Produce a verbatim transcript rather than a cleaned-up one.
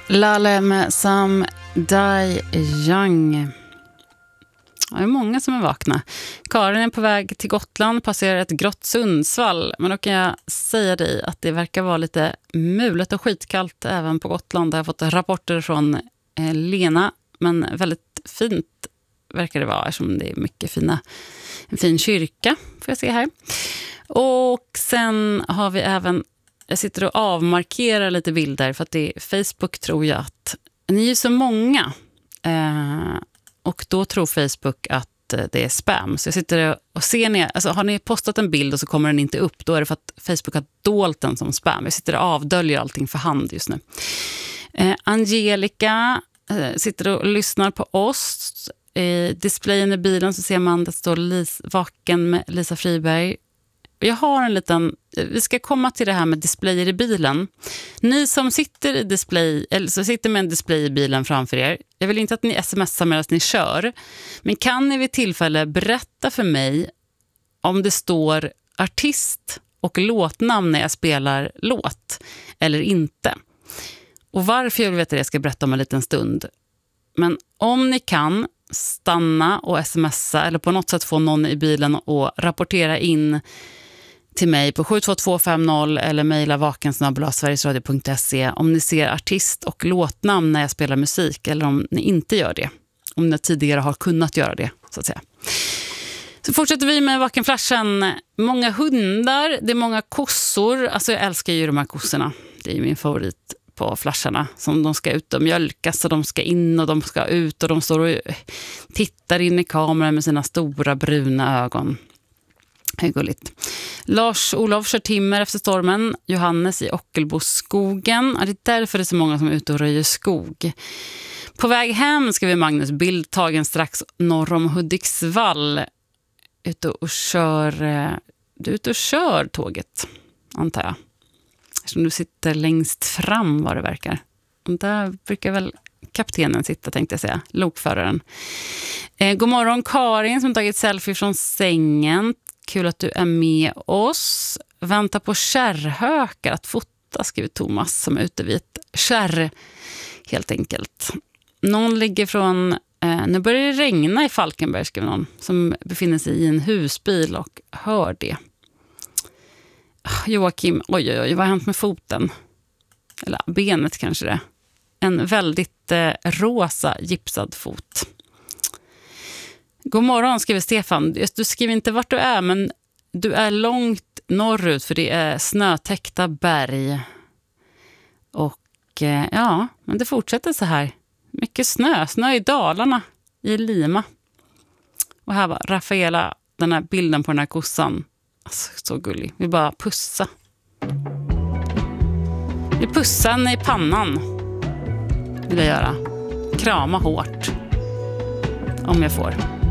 Lale med Sam Dai Young. Det är många som är vakna. Karin är på väg till Gotland, passerar ett grått Sundsvall. Men då kan jag säga dig att det verkar vara lite mulet och skitkallt även på Gotland. Jag har fått rapporter från eh, Lena, men väldigt fint verkar det vara eftersom det är mycket fina, en fin kyrka får jag se här. Och sen har vi även, jag sitter och avmarkerar lite bilder för att det är Facebook tror jag att ni är så många. Eh, och då tror Facebook att det är spam. Så jag sitter och ser ner, alltså har ni postat en bild och så kommer den inte upp, då är det för att Facebook har dolt den som spam. Jag sitter och avdöljer allting för hand just nu. Eh, Angelica eh, sitter och lyssnar på oss. I displayen i bilen så ser man att det står Lis, vaken med Lisa Friberg. Jag har en liten, vi ska komma till det här med displayer i bilen. Ni som sitter i display, eller så sitter med en display i bilen framför er. Jag vill inte att ni smsar medan ni kör. Men kan ni vid tillfälle berätta för mig om det står artist och låtnamn när jag spelar låt eller inte? Och varför jag vill veta det ska jag berätta om en liten stund. Men om ni kan stanna och smsa eller på något sätt få någon i bilen och rapportera in till mig på sju två två fem noll eller mejla vaken snabel-a sverigesradio punkt se om ni ser artist och låtnamn när jag spelar musik eller om ni inte gör det. Om ni tidigare har kunnat göra det, så att säga. Så fortsätter vi med Vakenflashen. Många hundar, det är många kossor. Alltså jag älskar ju de här kossorna. Det är ju min favorit på flasharna. Som de ska ut och mjölkas och de ska in och de ska ut och de står och tittar in i kameran med sina stora bruna ögon. Det är gulligt. Lars-Olof kör timmer efter stormen. Johannes i Ockelboskogen. Ja, det är därför det är så många som är ute och röjer skog. På väg hem ska vi Magnus bild tagen strax norr om Hudiksvall. Ute och kör, du är ute och kör tåget, antar jag. Som du sitter längst fram vad det verkar. Och där brukar väl kaptenen sitta, tänkte jag säga. Lokföraren. Eh, god morgon Karin som tagit selfie från sängen. Kul att du är med oss. Vänta på kärrhökar att fota, skriver Thomas som är ute vid ett kärr. Helt enkelt. Någon ligger från, eh, nu börjar det regna i Falkenberg, skriver någon. Som befinner sig i en husbil och hör det. Joakim, oj oj oj, vad har hänt med foten? Eller benet kanske det. En väldigt eh, rosa gipsad fot. God morgon, skriver Stefan. Du skriver inte vart du är, men du är långt norrut för det är snötäckta berg. Och eh, ja, men det fortsätter så här. Mycket snö, snö i Dalarna, i Lima. Och här var Rafaela, den här bilden på den här kossan. Alltså, så gullig. Vi bara pussa. Vi pussar henne i pannan. Vill jag göra. Krama hårt. Om jag får.